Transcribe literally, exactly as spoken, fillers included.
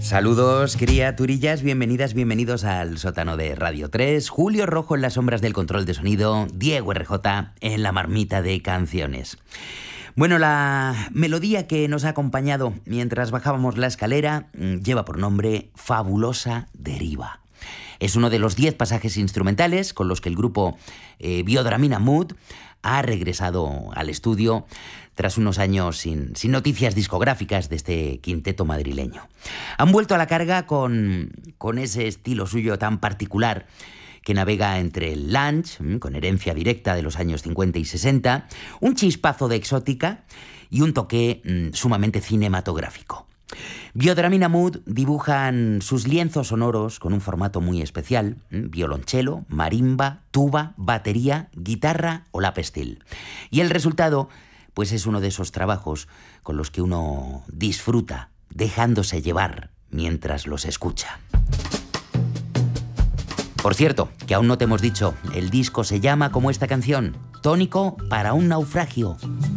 Saludos, criaturillas, bienvenidas, bienvenidos al sótano de Radio tres. Julio Rojo en las sombras del control de sonido, Diego R J en la marmita de canciones. Bueno, la melodía que nos ha acompañado mientras bajábamos la escalera lleva por nombre Fabulosa Deriva. Es uno de los diez pasajes instrumentales con los que el grupo eh, Biodramina Mood ha regresado al estudio tras unos años sin, sin noticias discográficas de este quinteto madrileño. Han vuelto a la carga con, con ese estilo suyo tan particular que navega entre el lounge, con herencia directa de los años cincuenta y sesenta, un chispazo de exótica y un toque mmm, sumamente cinematográfico. Biodramina Mood dibujan sus lienzos sonoros con un formato muy especial: violonchelo, marimba, tuba, batería, guitarra o lap steel. Y el resultado, pues es uno de esos trabajos con los que uno disfruta, dejándose llevar mientras los escucha. Por cierto, que aún no te hemos dicho, el disco se llama como esta canción, Tónico para un naufragio.